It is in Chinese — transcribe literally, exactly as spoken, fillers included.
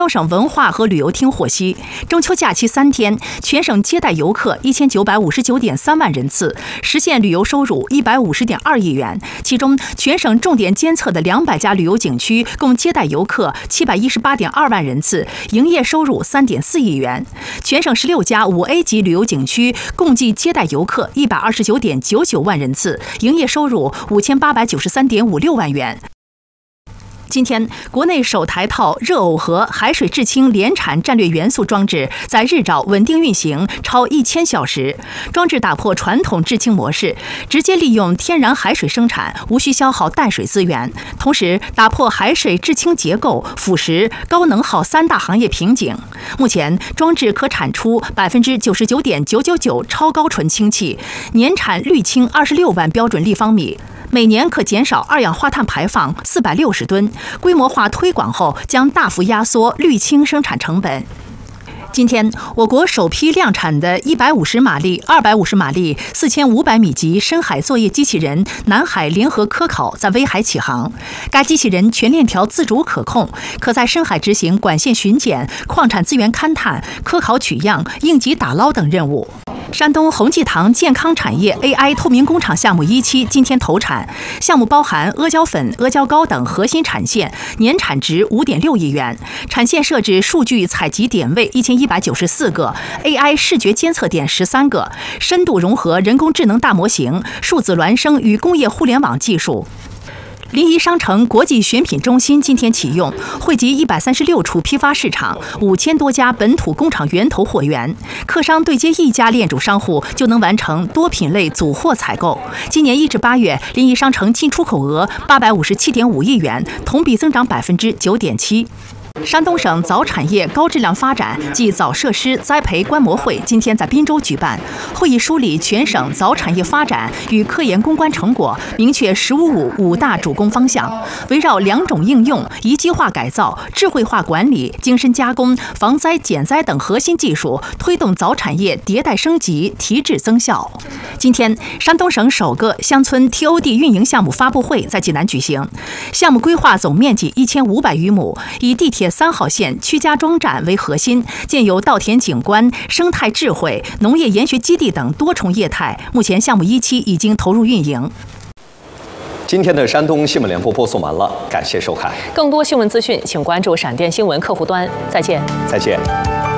山东省文化和旅游厅获悉，中秋假期三天，全省接待游客一千九百五十九点三万人次，实现旅游收入一百五十点二亿元。其中，全省重点监测的两百家旅游景区共接待游客七百一十八点二万人次，营业收入三点四亿元。全省十六家五 A 级旅游景区共计接待游客一百二十九点九九万人次，营业收入五千八百九十三点五六万元。今天，国内首台套热耦合海水制氢联产战略元素装置在日照稳定运行超一千小时。装置打破传统制氢模式，直接利用天然海水生产，无需消耗淡水资源，同时打破海水制氢结构、腐蚀、高能耗三大行业瓶颈。目前，装置可产出百分之九十九点九九九超高纯氢气，年产氯氢二十六万标准立方米。每年可减少二氧化碳排放四百六十吨，规模化推广后将大幅压缩氯氢生产成本。今天，我国首批量产的一百五十马力、二百五十马力、四千五百米级深海作业机器人“南海联合科考”在威海启航。该机器人全链条自主可控，可在深海执行管线巡检、矿产资源勘探、科考取样、应急打捞等任务。山东红济堂健康产业 A I 透明工厂项目一期今天投产，项目包含阿胶粉、阿胶膏等核心产线，年产值五点六亿元。产线设置数据采集点位一千一百九十四个 ，A I 视觉监测点十三个，深度融合人工智能大模型、数字孪生与工业互联网技术。临沂商城国际选品中心今天启用，汇集一百三十六处批发市场、五千多家本土工厂源头货源，客商对接一家链主商户就能完成多品类组货采购。今年一至八月，临沂商城进出口额八百五十七点五亿元，同比增长百分之九点七。山东省早产业高质量发展暨早设施栽培观摩会今天在滨州举办，会议梳理全省早产业发展与科研攻关成果，明确“十五五”五大主攻方向，围绕两种应用、宜居化改造、智慧化管理、精深加工、防灾减灾等核心技术，推动早产业迭代升级、提质增效。今天，山东省首个乡村 T O D 运营项目发布会在济南举行，项目规划总面积一千五百余亩，以地铁三号线曲家庄站为核心，建有稻田景观、生态智慧、农业研学基地等多重业态。目前项目一期已经投入运营。 今天的山东新闻联播播送完了，感谢收看。 更多新闻资讯，请关注闪电新闻客户端。再见。 再见。